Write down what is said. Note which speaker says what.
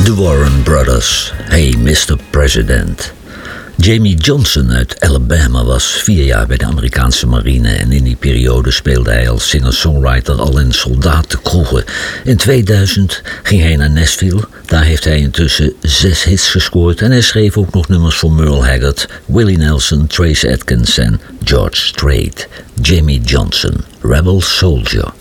Speaker 1: The Warren Brothers, Hey Mr. President. Jamie Johnson uit Alabama was 4 jaar bij de Amerikaanse marine en in die periode speelde hij als singer-songwriter al in soldatenkroegen. In 2000 ging hij naar Nashville, daar heeft hij intussen 6 hits gescoord en hij schreef ook nog nummers voor Merle Haggard, Willie Nelson, Trace Atkins en George Strait. Jamie Johnson, Rebel Soldier.